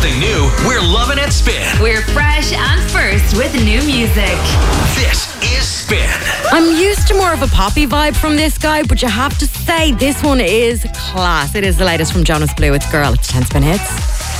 something new, we're loving it Spin. We're fresh and first with new music. This is Spin. I'm used to more of a poppy vibe from this guy, but you have to say this one is class. It is the latest from Jonas Blue. It's Girl. It's 10 Spin Hits.